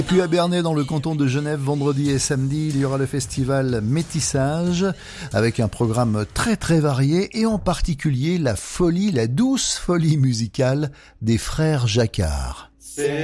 Puis à Bernay, dans le canton de Genève, vendredi et samedi, il y aura le festival Métissage avec un programme très très varié et en particulier la douce folie musicale des frères Jacquard.